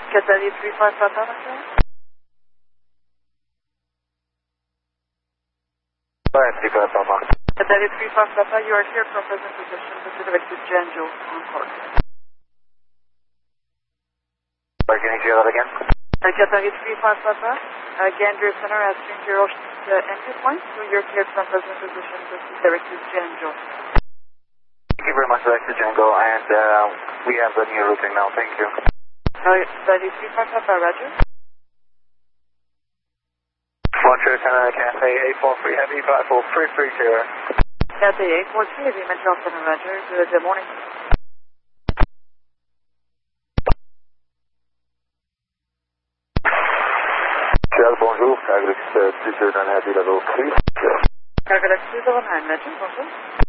Cathay 35 Papa, okay? Cathay 35 Papa, you are here from present position. This is directed Janjo on court. Can you hear that again? Cathay 35 Papa, Gander Center has changed your entry point, so you're cleared from present position. This is directed Janjo. Thank you very much, Director Django, and we have the new routing now. Thank you. Cathay 35 Papa, Roger. Montreal Center, Cathay 843 Heavy, 54330. Cathay 843 Heavy, Montreal Center, Roger. Good morning. Bonjour, Carglass 209 Heavy, level 3. Carglass 209, Roger, bonjour.